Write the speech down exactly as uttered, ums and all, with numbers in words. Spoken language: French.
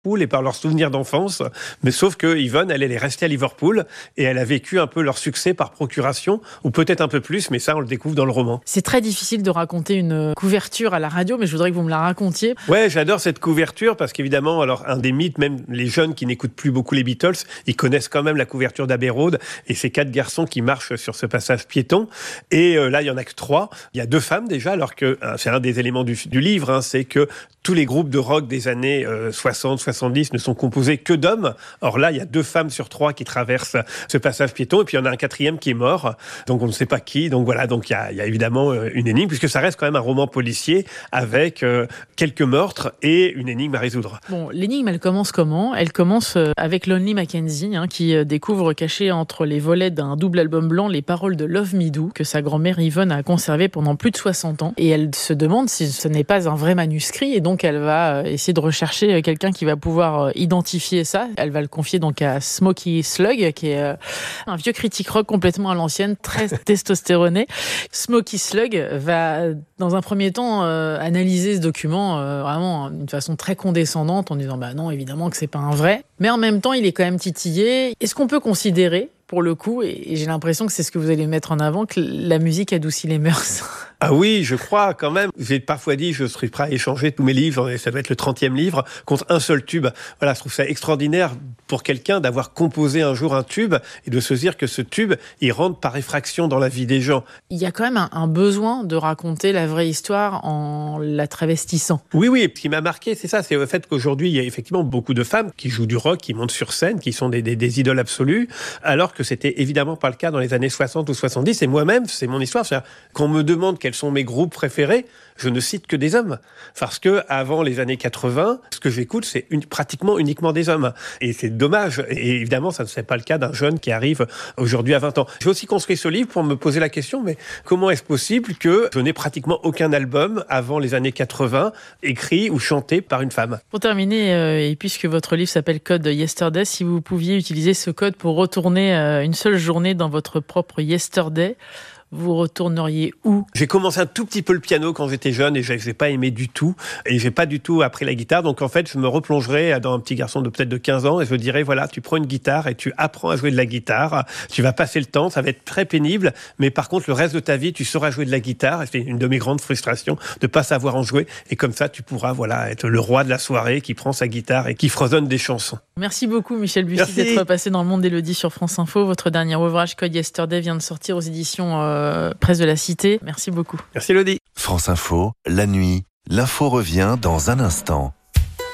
et par leurs souvenirs d'enfance. Mais sauf que Yvonne, elle, elle est restée à Liverpool et elle a vécu un peu leur succès par procuration, ou peut-être un peu plus, mais ça, on le découvre dans le roman. C'est très difficile de raconter une couverture à la radio, mais je voudrais que vous me la racontiez. Ouais, j'adore cette couverture parce qu'évidemment, alors un des mythes, même les jeunes qui n'écoutent plus beaucoup les Beatles, ils connaissent quand même la couverture d'Abbey Road et ces quatre garçons qui marchent sur ce passage piéton. Et euh, là, il y en a que trois. Il y a deux femmes déjà, alors que euh, c'est un des éléments du, du livre, hein, c'est que tous les groupes de rock des années euh, soixante, soixante-dix ne sont composés que d'hommes. Or là, il y a deux femmes sur trois qui traversent ce passage piéton et puis il y en a un quatrième qui est mort. Donc on ne sait pas qui. Donc voilà, donc il y a, il y a évidemment une énigme puisque ça reste quand même un roman policier avec euh, quelques meurtres et une énigme à résoudre. Bon, l'énigme, elle commence comment ? Elle commence avec Lonely Mackenzie, hein, qui découvre caché entre les volets d'un double album blanc les paroles de Love Me Do que sa grand-mère Yvonne a conservé pendant plus de soixante ans. Et elle se demande si ce n'est pas un vrai manuscrit et donc elle va essayer de rechercher quelqu'un qui va pouvoir identifier ça. Elle va le confier donc à Smokey Slug, qui est un vieux critique rock complètement à l'ancienne, très testostéroné. Smokey Slug va, dans un premier temps, euh, analyser ce document euh, vraiment d'une façon très condescendante en disant bah non, évidemment que c'est pas un vrai. Mais en même temps, il est quand même titillé. Est-ce qu'on peut considérer, pour le coup, et j'ai l'impression que c'est ce que vous allez mettre en avant, que la musique adoucit les mœurs? Ah oui, je crois quand même. J'ai parfois dit je serais prêt à échanger tous mes livres, et ça doit être le trentième livre, contre un seul tube. Voilà, je trouve ça extraordinaire pour quelqu'un d'avoir composé un jour un tube et de se dire que ce tube, il rentre par effraction dans la vie des gens. Il y a quand même un, un besoin de raconter la vraie histoire en la travestissant. Oui, oui. Ce qui m'a marqué, c'est ça, c'est le fait qu'aujourd'hui, il y a effectivement beaucoup de femmes qui jouent du rock, qui montent sur scène, qui sont des, des, des idoles absolues, alors que c'était évidemment pas le cas dans les années soixante ou soixante-dix. Et moi-même, c'est mon histoire. C'est-à-dire, quand on me demande quels sont mes groupes préférés, je ne cite que des hommes. Parce que avant les années quatre-vingts, ce que j'écoute, c'est une, pratiquement uniquement des hommes. Et c'est dommage. Et évidemment, ça ne serait pas le cas d'un jeune qui arrive aujourd'hui à vingt ans. J'ai aussi construit ce livre pour me poser la question, mais comment est-ce possible que je n'ai pratiquement aucun album avant les années quatre-vingts écrit ou chanté par une femme? Pour terminer, euh, et puisque votre livre s'appelle Code Yesterday, si vous pouviez utiliser ce code pour retourner euh, une seule journée dans votre propre Yesterday, vous retourneriez où? J'ai commencé un tout petit peu le piano quand j'étais jeune et je n'ai pas aimé du tout. Et j'ai pas du tout appris la guitare. Donc en fait, je me replongerais dans un petit garçon de peut-être de quinze ans et je dirais, voilà, tu prends une guitare et tu apprends à jouer de la guitare. Tu vas passer le temps, ça va être très pénible. Mais par contre, le reste de ta vie, tu sauras jouer de la guitare. Et c'est une de mes grandes frustrations de pas savoir en jouer. Et comme ça, tu pourras, voilà, être le roi de la soirée qui prend sa guitare et qui fredonne des chansons. Merci beaucoup, Michel Bussy, Merci. d'être passé dans le monde d'Élodie sur France Info. Votre dernier ouvrage, Code Yesterday, vient de sortir aux éditions euh, Presse de la Cité. Merci beaucoup. Merci Élodie. France Info, la nuit, l'info revient dans un instant.